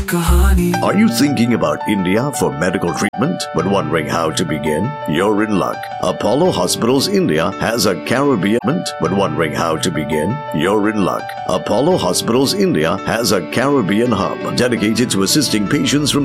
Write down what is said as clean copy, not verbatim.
कहानी। Are you thinking about India for medical treatment but wondering how to begin? You're in luck. Apollo Hospitals India has a Caribbean but wondering how to begin? You're in luck. Apollo Hospitals India has a Caribbean hub dedicated to assisting patients from